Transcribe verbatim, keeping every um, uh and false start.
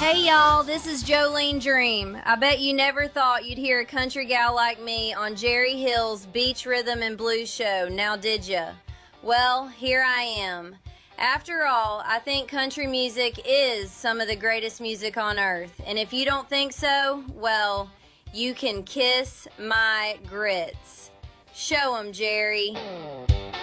Hey y'all, this is Jolene Dream. I bet you never thought you'd hear a country gal like me on Jerry Hill's Beach Rhythm and Blues show, now did ya? Well, here I am. After all, I think country music is some of the greatest music on earth, and if you don't think so, well, you can kiss my grits. Show 'em, Jerry.